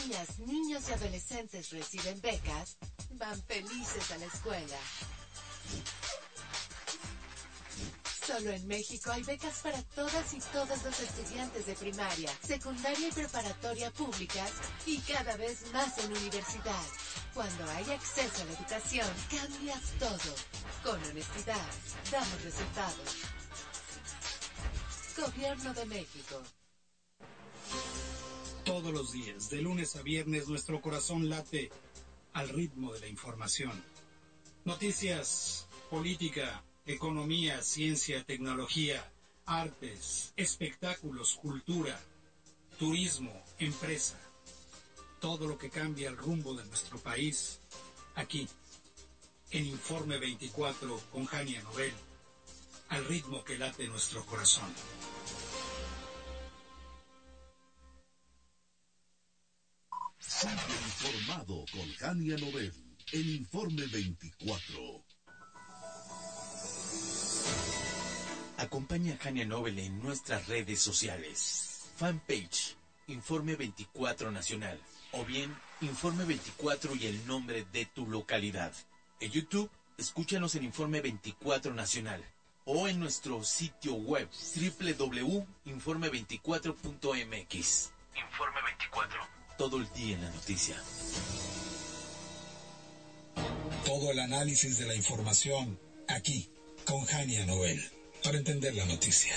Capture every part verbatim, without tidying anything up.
niñas, niños y adolescentes reciben becas, van felices a la escuela. Solo en México hay becas para todas y todos los estudiantes de primaria, secundaria y preparatoria públicas y cada vez más en universidad. Cuando hay acceso a la educación, cambias todo. Con honestidad, damos resultados. Gobierno de México. Todos los días, de lunes a viernes, nuestro corazón late al ritmo de la información. Noticias, política, economía, ciencia, tecnología, artes, espectáculos, cultura, turismo, empresa. Todo lo que cambia el rumbo de nuestro país, aquí, en Informe veinticuatro con Jania Nobel, al ritmo que late nuestro corazón. Siempre informado con Jania Nobel, en Informe veinticuatro. Acompaña a Jania Nobel en nuestras redes sociales. Fanpage, Informe veinticuatro Nacional. O bien, Informe veinticuatro y el nombre de tu localidad. En YouTube, escúchanos en Informe veinticuatro Nacional. O en nuestro sitio web, doble u doble u doble u punto informe veinticuatro punto m x. Informe veinticuatro. Todo el día en la noticia. Todo el análisis de la información, aquí, con Jania Nobel. Para entender la noticia.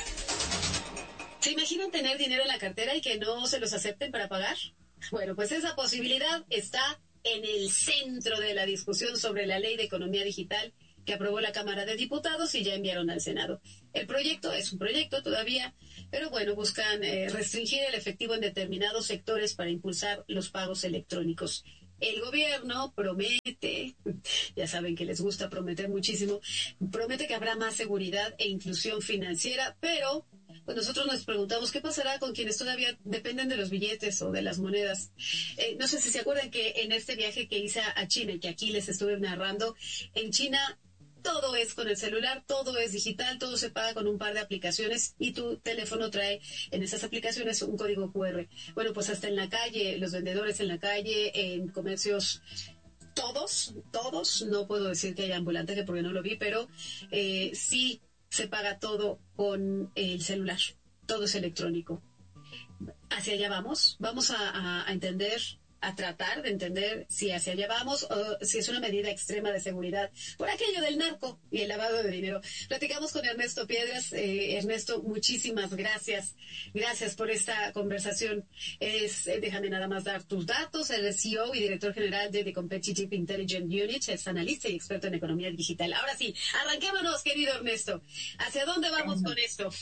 ¿Se imaginan tener dinero en la cartera y que no se los acepten para pagar? Bueno, pues esa posibilidad está en el centro de la discusión sobre la Ley de Economía Digital que aprobó la Cámara de Diputados y ya enviaron al Senado. El proyecto es un proyecto todavía, pero bueno, buscan eh, restringir el efectivo en determinados sectores para impulsar los pagos electrónicos. El gobierno promete, ya saben que les gusta prometer muchísimo, promete que habrá más seguridad e inclusión financiera, pero pues nosotros nos preguntamos qué pasará con quienes todavía dependen de los billetes o de las monedas. Eh, no sé si se acuerdan que en este viaje que hice a China y que aquí les estuve narrando, en China todo es con el celular, todo es digital, todo se paga con un par de aplicaciones y tu teléfono trae en esas aplicaciones un código cu erre. Bueno, pues hasta en la calle, los vendedores en la calle, en comercios, todos, todos, no puedo decir que haya ambulante porque no lo vi, pero eh, sí se paga todo con el celular, todo es electrónico. Hacia allá vamos, vamos a, a, a entender... a tratar de entender si hacia allá vamos o si es una medida extrema de seguridad por aquello del narco y el lavado de dinero. Platicamos con Ernesto Piedras. Eh, Ernesto, muchísimas gracias. Gracias por esta conversación. Es, eh, déjame nada más dar tus datos. El C E O y director general de The Competitive Intelligence Unit, es analista y experto en economía digital. Ahora sí, arranquémonos, querido Ernesto. ¿Hacia dónde vamos con esto?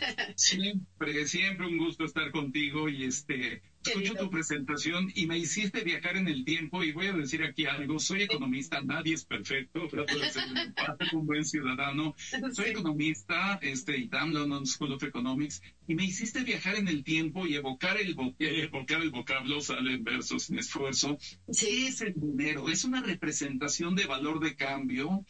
Siempre, siempre un gusto estar contigo y este... Escucho tu presentación y me hiciste viajar en el tiempo y voy a decir aquí algo. Soy economista, nadie es perfecto, trato de ser un buen ciudadano. Soy economista, este, I T A M, London School of Economics, y me hiciste viajar en el tiempo y evocar el, vo evocar el vocablo, sale en verso sin esfuerzo. ¿Qué es el dinero? Es una representación de valor de cambio.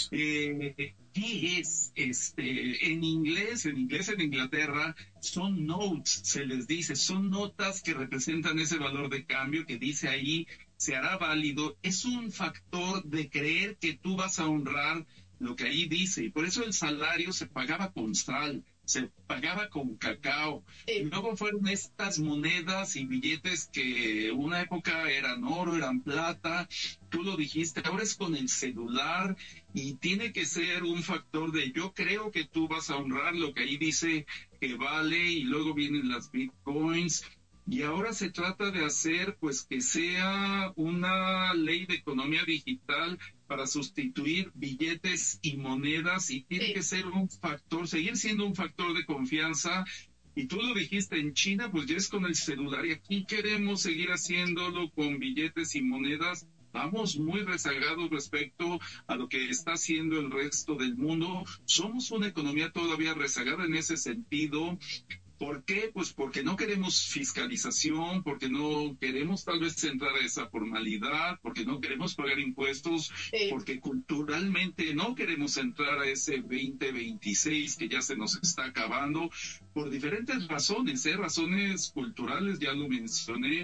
Eh, ¿Qué es? Este, en inglés, en inglés en Inglaterra, son notes, se les dice, son notas que representan ese valor de cambio que dice ahí, se hará válido. Es un factor de creer que tú vas a honrar lo que ahí dice, y por eso el salario se pagaba con sal, se pagaba con cacao. Y luego fueron estas monedas y billetes que una época eran oro, eran plata, tú lo dijiste, ahora es con el celular y tiene que ser un factor de yo creo que tú vas a honrar lo que ahí dice que vale, y luego vienen las bitcoins. Y ahora se trata de hacer pues que sea una ley de economía digital para sustituir billetes y monedas, y tiene sí. que ser un factor, seguir siendo un factor de confianza. Y tú lo dijiste, en China pues ya es con el celular, y aquí queremos seguir haciéndolo con billetes y monedas. Vamos muy rezagados respecto a lo que está haciendo el resto del mundo. Somos una economía todavía rezagada en ese sentido. ¿Por qué? Pues porque no queremos fiscalización, porque no queremos tal vez entrar a esa formalidad, porque no queremos pagar impuestos, sí. porque culturalmente no queremos entrar a ese veinte veintiséis que ya se nos está acabando, por diferentes razones, ¿eh? razones culturales, ya lo mencioné,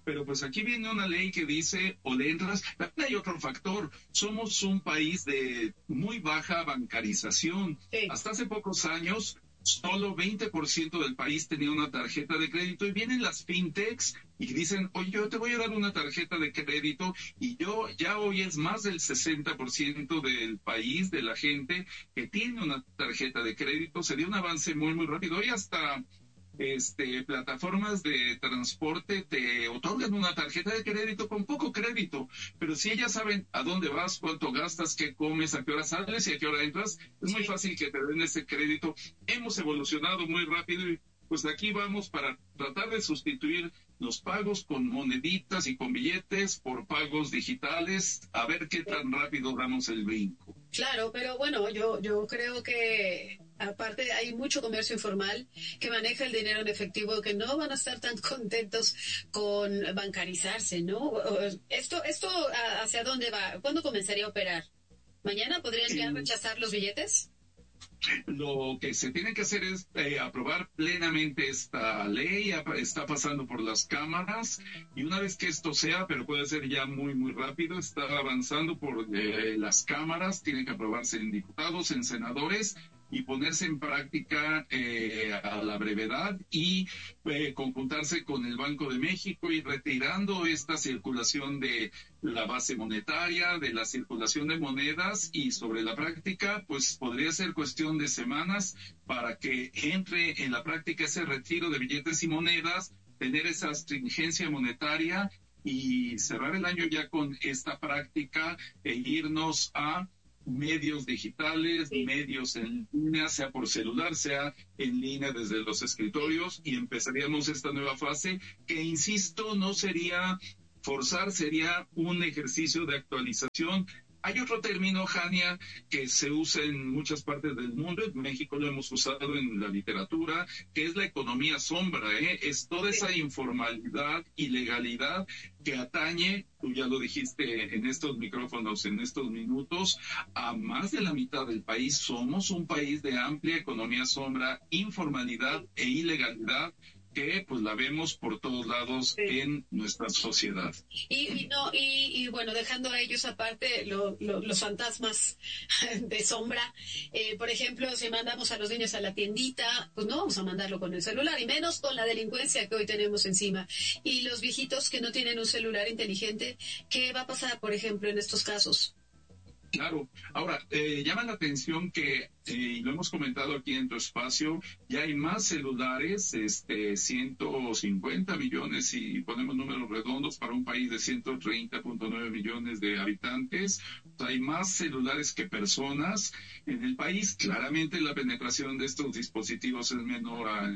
pero pues aquí viene una ley que dice, o le entras, también hay otro factor, somos un país de muy baja bancarización. Sí. Hasta hace pocos años, solo veinte por ciento del país tenía una tarjeta de crédito y vienen las fintechs y dicen, oye, yo te voy a dar una tarjeta de crédito y yo ya hoy es más del sesenta por ciento del país, de la gente que tiene una tarjeta de crédito. Se dio un avance muy, muy rápido. Hoy hasta este, plataformas de transporte te otorgan una tarjeta de crédito con poco crédito, pero si ellas saben a dónde vas, cuánto gastas, qué comes, a qué hora sales y a qué hora entras, es muy fácil que te den ese crédito. Hemos evolucionado muy rápido y pues de aquí vamos para tratar de sustituir los pagos con moneditas y con billetes por pagos digitales, a ver qué tan rápido damos el brinco. Claro, pero bueno, yo, yo creo que aparte hay mucho comercio informal que maneja el dinero en efectivo, que no van a estar tan contentos con bancarizarse, ¿no? Esto, esto ¿hacia dónde va? ¿Cuándo comenzaría a operar? ¿Mañana podrían ya rechazar los billetes? Lo que se tiene que hacer es eh, aprobar plenamente esta ley, está pasando por las cámaras y una vez que esto sea, pero puede ser ya muy, muy rápido, está avanzando por eh, las cámaras, tiene que aprobarse en diputados, en senadores y ponerse en práctica eh, a la brevedad y eh, conjuntarse con el Banco de México y retirando esta circulación de la base monetaria, de la circulación de monedas y sobre la práctica, pues podría ser cuestión de semanas para que entre en la práctica ese retiro de billetes y monedas, tener esa astringencia monetaria y cerrar el año ya con esta práctica e irnos a medios digitales, sí. medios en línea, sea por celular, sea en línea desde los escritorios y empezaríamos esta nueva fase que, insisto, no sería forzar, sería un ejercicio de actualización. Hay otro término, Jania, que se usa en muchas partes del mundo, en México lo hemos usado en la literatura, que es la economía sombra, ¿eh? Es toda esa informalidad, ilegalidad que atañe, tú ya lo dijiste en estos micrófonos, en estos minutos, a más de la mitad del país. Somos un país de amplia economía sombra, informalidad e ilegalidad, que pues la vemos por todos lados sí. en nuestra sociedad. Y, y no y, y bueno, dejando a ellos aparte lo, lo, los fantasmas de sombra, eh, por ejemplo, si mandamos a los niños a la tiendita, pues no vamos a mandarlo con el celular, y menos con la delincuencia que hoy tenemos encima. Y los viejitos que no tienen un celular inteligente, ¿qué va a pasar, por ejemplo, en estos casos? Claro. Ahora, eh, llama la atención que, eh, y lo hemos comentado aquí en tu espacio, ya hay más celulares, este, ciento cincuenta millones, y ponemos números redondos para un país de ciento treinta punto nueve millones de habitantes. O sea, hay más celulares que personas en el país. Claramente la penetración de estos dispositivos es menor a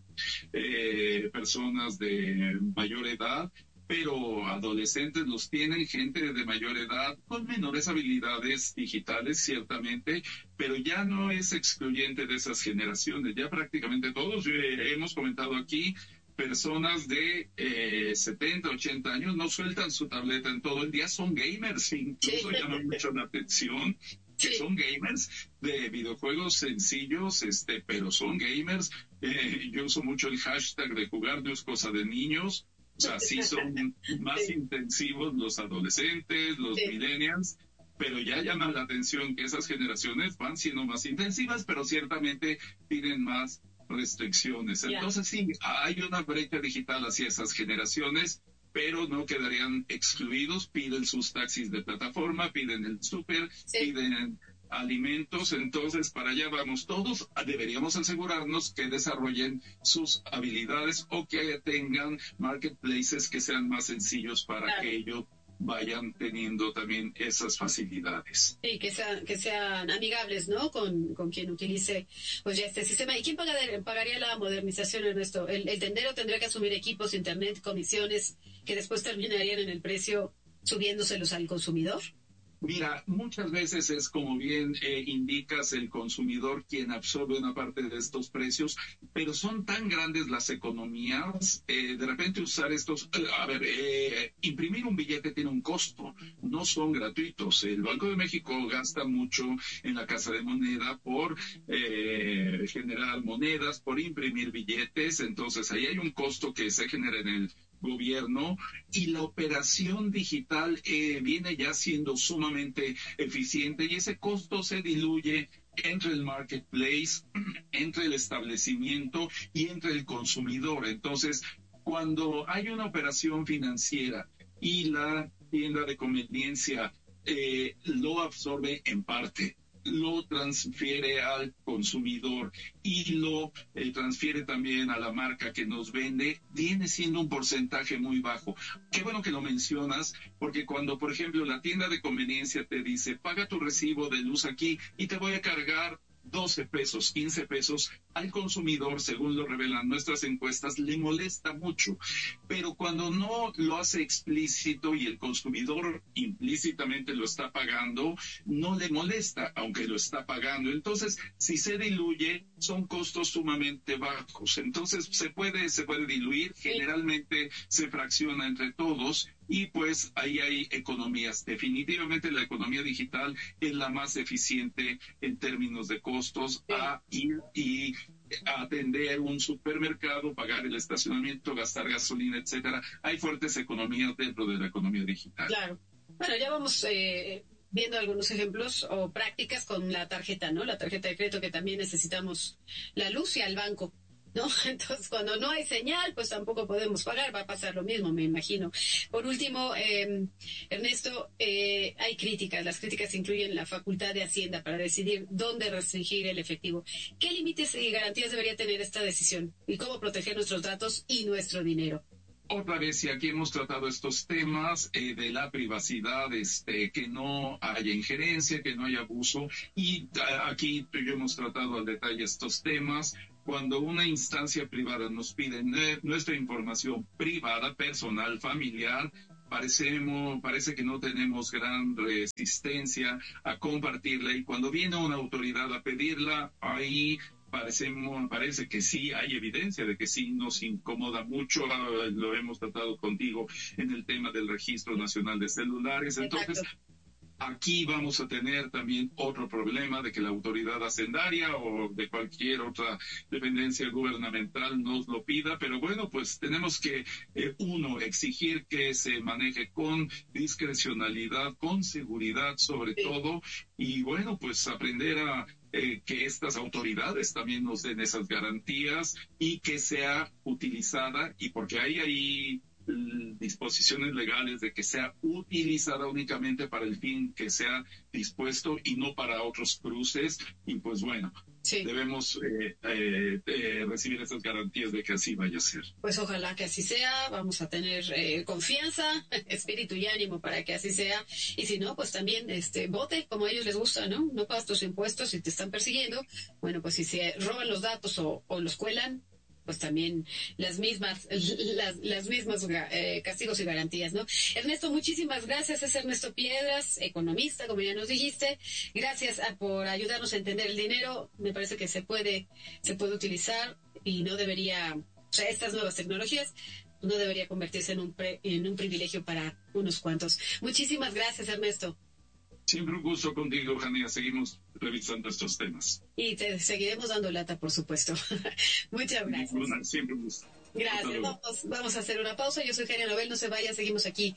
eh, personas de mayor edad, pero adolescentes los tienen, gente de mayor edad, con menores habilidades digitales, ciertamente, pero ya no es excluyente de esas generaciones. Ya prácticamente todos, eh, hemos comentado aquí, personas de eh, setenta, ochenta años no sueltan su tableta en todo el día, son gamers, incluso sí. llama mucho la atención. Que sí. son gamers de videojuegos sencillos, este, pero son gamers. Eh, yo uso mucho el hashtag de jugar no es cosa de niños. O sea, sí son más sí. intensivos los adolescentes, los sí. millennials, pero ya llama la atención que esas generaciones van siendo más intensivas, pero ciertamente tienen más restricciones. Yeah. Entonces sí, hay una brecha digital hacia esas generaciones, pero no quedarían excluidos. Piden sus taxis de plataforma, piden el súper, sí. piden alimentos, entonces para allá vamos todos. Deberíamos asegurarnos que desarrollen sus habilidades o que tengan marketplaces que sean más sencillos para claro. que ellos vayan teniendo también esas facilidades. Sí, que sean, que sean amigables, ¿no? Con, con quien utilice pues ya este sistema. ¿Y quién paga, pagaría la modernización, Ernesto? ¿El, el tendero tendría que asumir equipos, internet, comisiones que después terminarían en el precio subiéndoselos al consumidor? Mira, muchas veces es como bien eh, indicas, el consumidor quien absorbe una parte de estos precios, pero son tan grandes las economías, eh, de repente usar estos, eh, a ver, eh, imprimir un billete tiene un costo, no son gratuitos. El Banco de México gasta mucho en la Casa de Moneda por eh, generar monedas, por imprimir billetes, entonces ahí hay un costo que se genera en el gobierno, y la operación digital eh, viene ya siendo sumamente eficiente y ese costo se diluye entre el marketplace, entre el establecimiento y entre el consumidor. Entonces, cuando hay una operación financiera y la tienda de conveniencia eh, lo absorbe en parte, lo transfiere al consumidor y lo eh, transfiere también a la marca que nos vende, viene siendo un porcentaje muy bajo. Qué bueno que lo mencionas, porque cuando, por ejemplo, la tienda de conveniencia te dice, paga tu recibo de luz aquí y te voy a cargar doce pesos, quince pesos, al consumidor, según lo revelan nuestras encuestas, le molesta mucho. Pero cuando no lo hace explícito y el consumidor implícitamente lo está pagando, no le molesta, aunque lo está pagando. Entonces, si se diluye, son costos sumamente bajos. Entonces, se puede, se puede diluir, generalmente se fracciona entre todos, y pues ahí hay economías. Definitivamente la economía digital es la más eficiente en términos de costos a ir y atender un supermercado, pagar el estacionamiento, gastar gasolina, etcétera. Hay fuertes economías dentro de la economía digital. Claro. Bueno, ya vamos eh, viendo algunos ejemplos o prácticas con la tarjeta, ¿no? La tarjeta de crédito, que también necesitamos la luz y al banco, ¿no? Entonces, cuando no hay señal, pues tampoco podemos pagar, va a pasar lo mismo, me imagino. Por último, eh, Ernesto, eh, hay críticas, las críticas incluyen la facultad de Hacienda para decidir dónde restringir el efectivo. ¿Qué límites y garantías debería tener esta decisión? ¿Y cómo proteger nuestros datos y nuestro dinero? Otra vez, y aquí hemos tratado estos temas eh, de la privacidad, este, que no haya injerencia, que no haya abuso, y a, aquí tú y yo hemos tratado al detalle estos temas. Cuando una instancia privada nos pide nuestra información privada, personal, familiar, parecemos, parece que no tenemos gran resistencia a compartirla, y cuando viene una autoridad a pedirla, ahí parecemos, parece que sí hay evidencia de que sí nos incomoda mucho. Lo hemos tratado contigo en el tema del Registro Nacional de Celulares. Entonces, exacto, aquí vamos a tener también otro problema de que la autoridad hacendaria o de cualquier otra dependencia gubernamental nos lo pida, pero bueno, pues tenemos que, eh, uno, exigir que se maneje con discrecionalidad, con seguridad sobre sí. todo, y bueno, pues aprender a eh, que estas autoridades también nos den esas garantías y que sea utilizada, y porque hay ahí disposiciones legales de que sea utilizada únicamente para el fin que sea dispuesto y no para otros cruces, y pues bueno, sí. debemos eh, eh, eh, recibir esas garantías de que así vaya a ser. Pues ojalá que así sea, vamos a tener eh, confianza, espíritu y ánimo para que así sea, y si no, pues también este vote como a ellos les gusta, ¿no? No pagas tus impuestos y te están persiguiendo, bueno, pues si se roban los datos o, o los cuelan, pues también las mismas las, las mismas eh, castigos y garantías, ¿no? Ernesto, muchísimas gracias. Es Ernesto Piedras, economista, como ya nos dijiste. Gracias a, por ayudarnos a entender el dinero. Me parece que se puede se puede utilizar y no debería, o sea, estas nuevas tecnologías no debería convertirse en un pre, en un privilegio para unos cuantos. Muchísimas gracias, Ernesto. Siempre un gusto contigo, Jania. Seguimos revisando estos temas. Y te seguiremos dando lata, por supuesto. Muchas gracias. Ninguna, siempre un gusto. Gracias. Vamos, vamos a hacer una pausa. Yo soy Jania Nobel. No se vayan. Seguimos aquí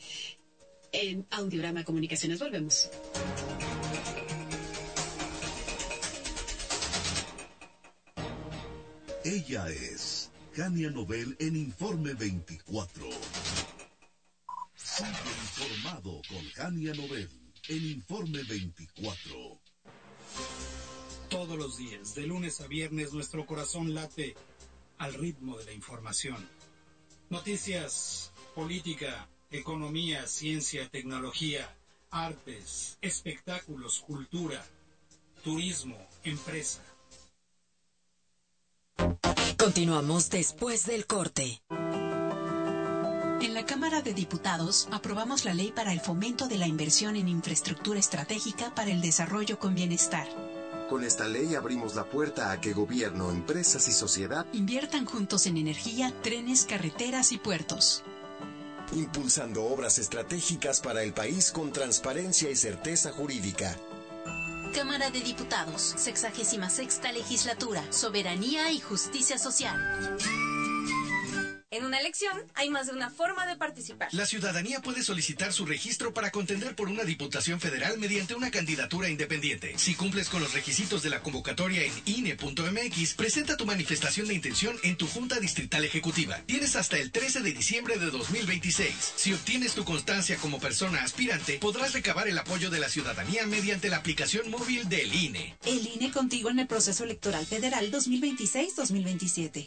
en Audiorama Comunicaciones. Volvemos. Ella es Jania Nobel en Informe veinticuatro. Sigue informado con Jania Nobel en Informe veinticuatro. Todos los días, de lunes a viernes, nuestro corazón late al ritmo de la información. Noticias, política, economía, ciencia, tecnología, artes, espectáculos, cultura, turismo, empresa. Continuamos después del corte. En la Cámara de Diputados aprobamos la ley para el fomento de la inversión en infraestructura estratégica para el desarrollo con bienestar. Con esta ley abrimos la puerta a que gobierno, empresas y sociedad inviertan juntos en energía, trenes, carreteras y puertos. Impulsando obras estratégicas para el país con transparencia y certeza jurídica. Cámara de Diputados, sexagésima sexta legislatura, soberanía y justicia social. En una elección hay más de una forma de participar. La ciudadanía puede solicitar su registro para contender por una diputación federal mediante una candidatura independiente. Si cumples con los requisitos de la convocatoria en I N E punto M X, presenta tu manifestación de intención en tu Junta Distrital Ejecutiva. Tienes hasta el trece de diciembre de dos mil veintiséis. Si obtienes tu constancia como persona aspirante, podrás recabar el apoyo de la ciudadanía mediante la aplicación móvil del I N E. El I N E contigo en el proceso electoral federal dos mil veintiséis dos mil veintisiete.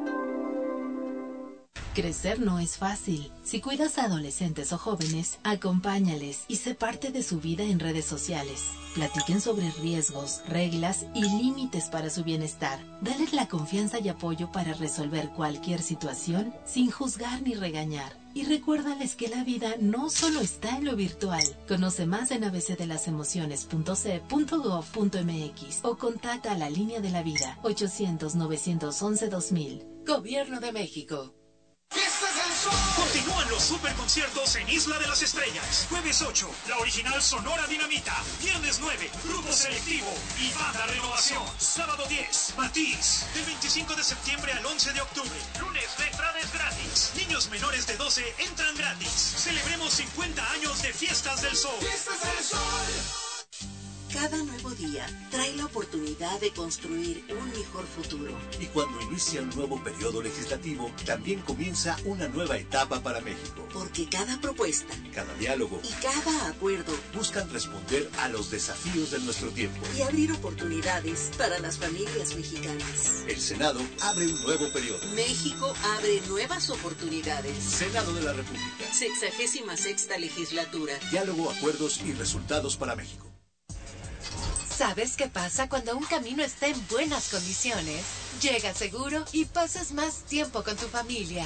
Crecer no es fácil. Si cuidas a adolescentes o jóvenes, acompáñales y sé parte de su vida en redes sociales. Platiquen sobre riesgos, reglas y límites para su bienestar. Dales la confianza y apoyo para resolver cualquier situación sin juzgar ni regañar. Y recuérdales que la vida no solo está en lo virtual. Conoce más en a b c de las emociones punto c punto gov punto m x o contacta a la línea de la vida ochocientos, novecientos once, dos mil. Gobierno de México. Continúan los superconciertos en Isla de las Estrellas. Jueves ocho, la original Sonora Dinamita. Viernes nueve, Grupo Selectivo y Banda Renovación. Sábado diez, Matiz. Del veinticinco de septiembre al once de octubre. Lunes, la entrada es gratis. Niños menores de doce entran gratis. Celebremos cincuenta años de Fiestas del Sol. Fiestas del Sol. Cada nuevo día trae la oportunidad de construir un mejor futuro. Y cuando inicia un nuevo periodo legislativo, también comienza una nueva etapa para México. Porque cada propuesta, cada diálogo y cada acuerdo buscan responder a los desafíos de nuestro tiempo y abrir oportunidades para las familias mexicanas. El Senado abre un nuevo periodo. México abre nuevas oportunidades. Senado de la República. Sexagésima sexta legislatura. Diálogo, acuerdos y resultados para México. ¿Sabes qué pasa cuando un camino está en buenas condiciones? Llega seguro y pasas más tiempo con tu familia.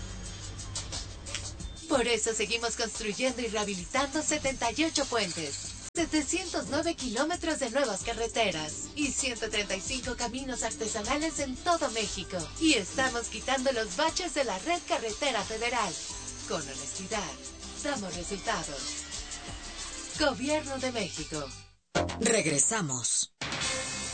Por eso seguimos construyendo y rehabilitando setenta y ocho puentes, setecientos nueve kilómetros de nuevas carreteras y ciento treinta y cinco caminos artesanales en todo México. Y estamos quitando los baches de la red carretera federal. Con honestidad, damos resultados. Gobierno de México. Regresamos.